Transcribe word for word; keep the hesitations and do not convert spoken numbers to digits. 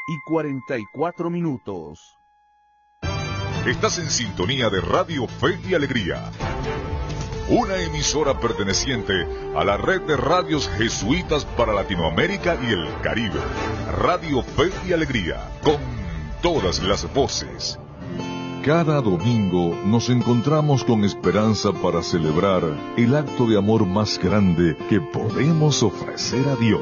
y cuarenta y cuatro minutos. Estás en sintonía de Radio Fe y Alegría, una emisora perteneciente a la red de radios jesuitas para Latinoamérica y el Caribe. Radio Fe y Alegría, con todas las voces. Cada domingo nos encontramos con esperanza para celebrar el acto de amor más grande que podemos ofrecer a Dios.